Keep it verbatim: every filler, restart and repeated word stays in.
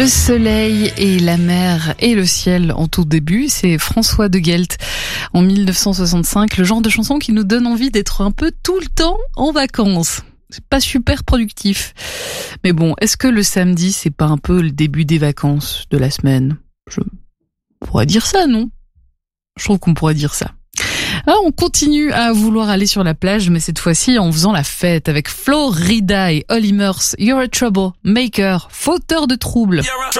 Le soleil et la mer et le ciel en tout début, c'est François de Guelt en mille neuf cent soixante-cinq, le genre de chanson qui nous donne envie d'être un peu tout le temps en vacances. C'est pas super productif. Mais bon, est-ce que le samedi, c'est pas un peu le début des vacances de la semaine? Je pourrais dire ça, non? Je trouve qu'on pourrait dire ça. Ah, on continue à vouloir aller sur la plage, mais cette fois-ci en faisant la fête avec Flo Rida et Holly Murs. You're a trouble maker, fauteur de troubles.